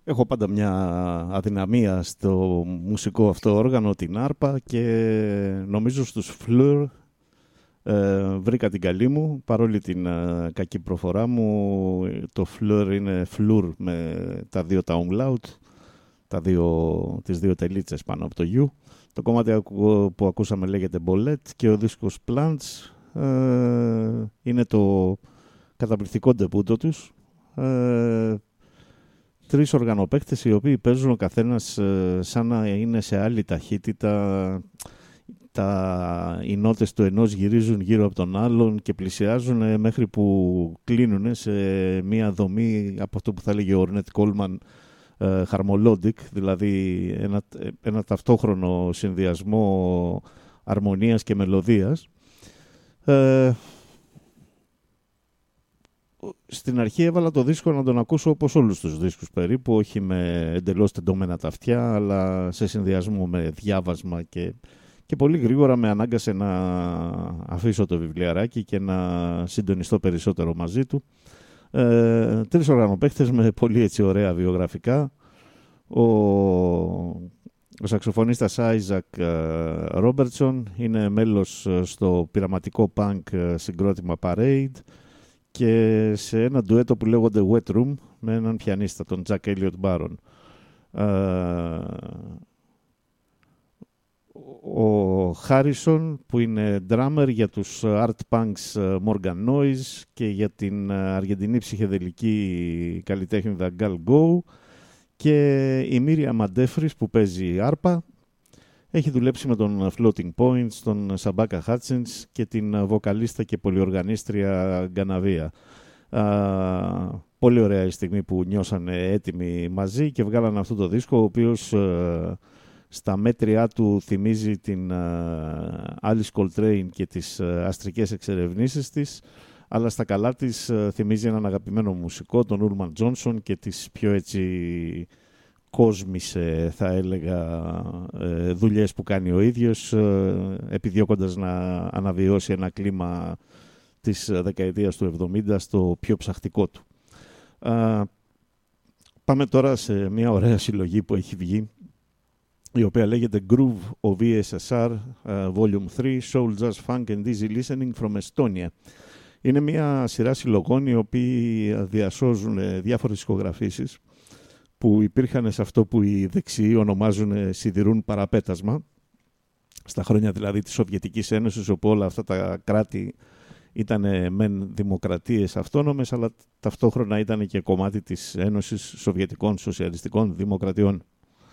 Έχω πάντα μια αδυναμία στο μουσικό αυτό όργανο, την άρπα, και νομίζω στους Fleur βρήκα την καλή μου, παρόλη την κακή προφορά μου. Το Fleur είναι Fleur με τα δύο τα umlaut, τις δύο τελίτσες πάνω από το U. Το κομμάτι που ακούσαμε λέγεται Bolette και ο δίσκος Plants είναι το καταπληκτικό ντεμπούτο τους. Τρεις οργανοπαίκτες οι οποίοι παίζουν ο καθένας σαν να είναι σε άλλη ταχύτητα. Οι νότες του ενός γυρίζουν γύρω από τον άλλον και πλησιάζουν μέχρι που κλείνουν σε μία δομή από αυτό που θα έλεγε ο Ornette Coleman harmolodic, δηλαδή ένα ταυτόχρονο συνδυασμό αρμονίας και μελωδίας. Στην αρχή έβαλα το δίσκο να τον ακούσω όπως όλους τους δίσκους περίπου, όχι με εντελώς τεντώμενα τα αυτιά, αλλά σε συνδυασμό με διάβασμα και πολύ γρήγορα με ανάγκασε να αφήσω το βιβλιαράκι και να συντονιστώ περισσότερο μαζί του. Τρεις οργανοπαίκτες με πολύ έτσι ωραία βιογραφικά. Ο σαξοφωνίστας Isaac Robertson είναι μέλος στο πειραματικό punk συγκρότημα Parade και σε ένα ντουέτο που λέγονται Wet Room με έναν πιανίστα, τον Jack Elliott Baron. Ο Harrison που είναι drummer για τους art punks Morgan Noise και για την αργεντινή ψυχεδελική καλλιτέχνηδα Gal Go, και η Miriam Mandefris που παίζει άρπα. Έχει δουλέψει με τον Floating Points, τον Sabaka Hutchins και την βοκαλίστα και πολυοργανίστρια Γκαναβία. Πολύ ωραία η στιγμή που νιώσανε έτοιμοι μαζί και βγάλανε αυτό το δίσκο, ο οποίος στα μέτριά του θυμίζει την Alice Coltrane και τις αστρικές εξερευνήσεις της, αλλά στα καλά της θυμίζει έναν αγαπημένο μουσικό, τον Ulman Johnson, και τις πιο έτσι κόσμησε, θα έλεγα, δουλειές που κάνει ο ίδιος, επιδιώκοντας να αναβιώσει ένα κλίμα της δεκαετίας του 70 στο πιο ψαχτικό του. Πάμε τώρα σε μια ωραία συλλογή που έχει βγει, η οποία λέγεται Groove of VSSR Volume 3 Soul Jazz Funk and Easy Listening from Estonia. Είναι μια σειρά συλλογών οι οποίοι διασώζουν διάφορες ηχογραφήσεις που υπήρχαν σε αυτό που οι δεξιοί ονομάζουν σιδηρούν παραπέτασμα, στα χρόνια δηλαδή της Σοβιετικής Ένωσης, όπου όλα αυτά τα κράτη ήταν μεν δημοκρατίες αυτόνομες, αλλά ταυτόχρονα ήταν και κομμάτι της Ένωσης Σοβιετικών Σοσιαλιστικών Δημοκρατιών.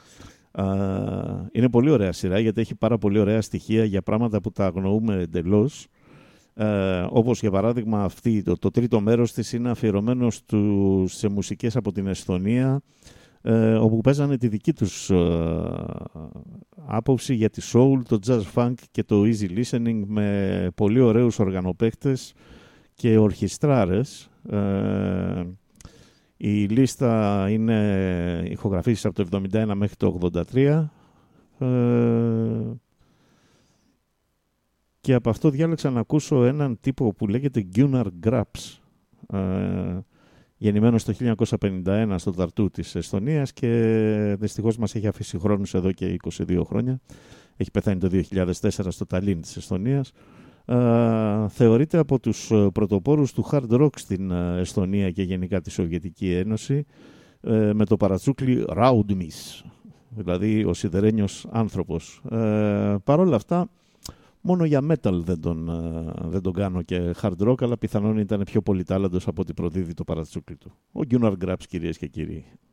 Είναι πολύ ωραία σειρά γιατί έχει πάρα πολύ ωραία στοιχεία για πράγματα που τα αγνοούμε εντελώς. Όπως για παράδειγμα αυτή, το τρίτο μέρος της είναι αφιερωμένο σε μουσικές από την Εσθονία, όπου παίζανε τη δική τους άποψη για τη soul, το jazz funk και το easy listening, με πολύ ωραίους οργανοπαίκτες και ορχιστράρες. Η λίστα είναι ηχογραφήσεις από το 71 μέχρι το 83. Και από αυτό διάλεξα να ακούσω έναν τύπο που λέγεται Gunnar Graps, γεννημένος το 1951 στο Ταρτού της Εσθονίας και δυστυχώς μας έχει αφήσει χρόνους εδώ και 22 χρόνια. Έχει πεθάνει το 2004 στο Ταλίν της Εσθονίας. Θεωρείται από τους πρωτοπόρους του hard rock στην Εσθονία και γενικά τη Σοβιετική Ένωση, με το παρατσούκλι Raudmis, δηλαδή ο σιδερένιος άνθρωπος. Παρ' όλα αυτά, μόνο για metal δεν τον κάνω και hard rock, αλλά πιθανόν ήταν πιο πολυτάλαντος από ό,τι προδίδει το παρατσούκλι του. Ο Gunnar Graps, κυρίες και κύριοι.